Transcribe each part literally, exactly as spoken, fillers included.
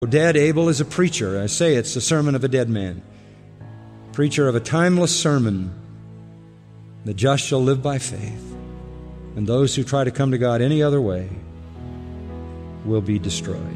Dead, Abel is a preacher. I say it's the sermon of a dead man. Preacher of a timeless sermon. The just shall live by faith, and those who try to come to God any other way will be destroyed.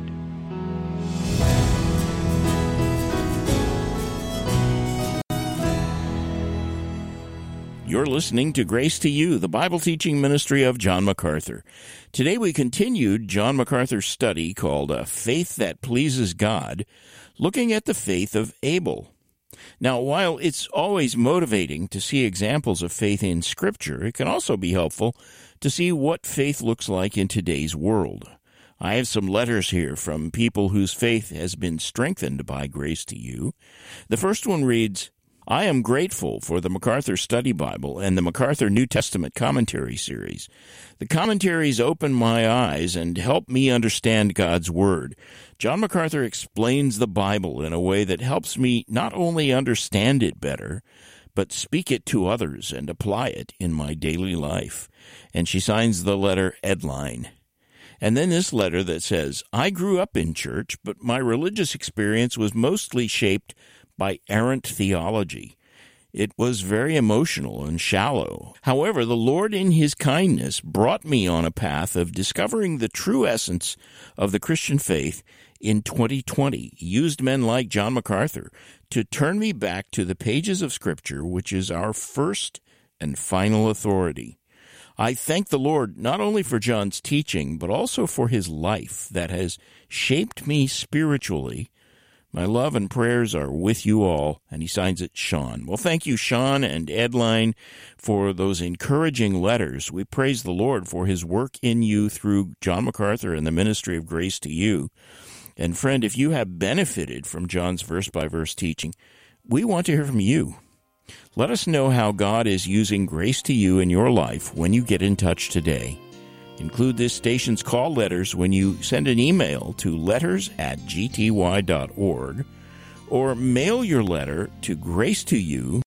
You're listening to Grace to You, the Bible teaching ministry of John MacArthur. Today we continued John MacArthur's study called A Faith That Pleases God, looking at the faith of Abel. Now, while it's always motivating to see examples of faith in Scripture, it can also be helpful to see what faith looks like in today's world. I have some letters here from people whose faith has been strengthened by Grace to You. The first one reads, I am grateful for the MacArthur Study Bible and the MacArthur New Testament Commentary series. The commentaries open my eyes and help me understand God's Word. John MacArthur explains the Bible in a way that helps me not only understand it better, but speak it to others and apply it in my daily life. And she signs the letter Edline. And then this letter that says, I grew up in church, but my religious experience was mostly shaped by errant theology. It was very emotional and shallow. However, the Lord in His kindness brought me on a path of discovering the true essence of the Christian faith in twenty twenty. He used men like John MacArthur to turn me back to the pages of Scripture, which is our first and final authority. I thank the Lord not only for John's teaching, but also for his life that has shaped me spiritually. My love and prayers are with you all, and he signs it, Sean. Well, thank you, Sean and Edline, for those encouraging letters. We praise the Lord for his work in you through John MacArthur and the ministry of Grace to You. And friend, if you have benefited from John's verse-by-verse teaching, we want to hear from you. Let us know how God is using Grace to You in your life when you get in touch today. Include this station's call letters when you send an email to letters at g t y dot org, or mail your letter to Grace to You,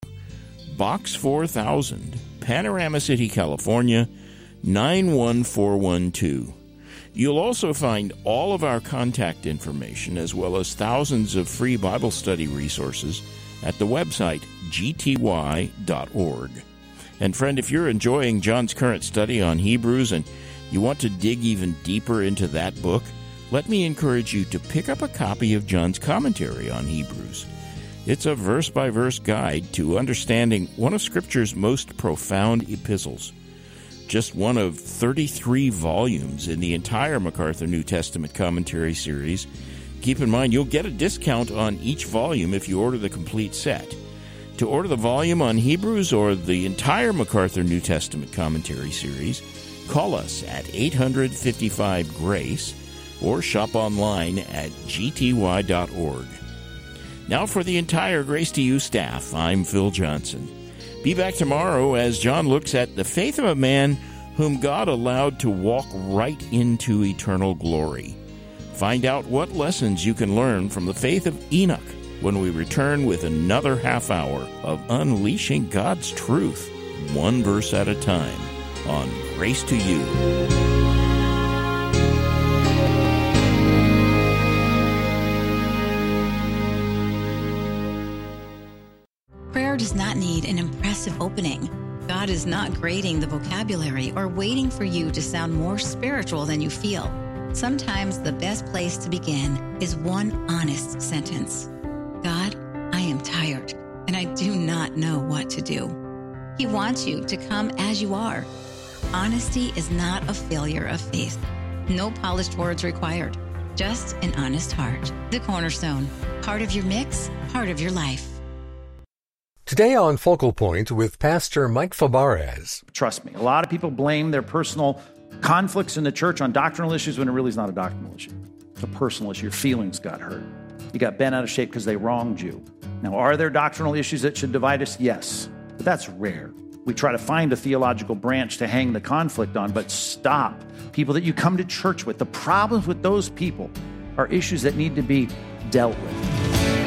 Box four thousand, Panorama City, California, nine one four one two. You'll also find all of our contact information as well as thousands of free Bible study resources at the website g t y dot org. And friend, if you're enjoying John's current study on Hebrews and you want to dig even deeper into that book, let me encourage you to pick up a copy of John's commentary on Hebrews. It's a verse-by-verse guide to understanding one of Scripture's most profound epistles. Just one of thirty-three volumes in the entire MacArthur New Testament Commentary series. Keep in mind, you'll get a discount on each volume if you order the complete set. To order the volume on Hebrews or the entire MacArthur New Testament Commentary series, call us at eight hundred, fifty-five, GRACE or shop online at g t y dot org. Now for the entire Grace to You staff, I'm Phil Johnson. Be back tomorrow as John looks at the faith of a man whom God allowed to walk right into eternal glory. Find out what lessons you can learn from the faith of Enoch when we return with another half hour of unleashing God's truth, one verse at a time, on Grace to You. Prayer does not need an impressive opening. God is not grading the vocabulary or waiting for you to sound more spiritual than you feel. Sometimes the best place to begin is one honest sentence. God, I am tired, and I do not know what to do. He wants you to come as you are. Honesty is not a failure of faith. No polished words required. Just an honest heart. The Cornerstone. Part of your mix, part of your life. Today on Focal Point with Pastor Mike Fabarez. Trust me, a lot of people blame their personal conflicts in the church on doctrinal issues when it really is not a doctrinal issue. It's a personal issue. Your feelings got hurt. You got bent out of shape because they wronged you. Now, are there doctrinal issues that should divide us? Yes, but that's rare. We try to find a theological branch to hang the conflict on, but stop. People that you come to church with, the problems with those people are issues that need to be dealt with.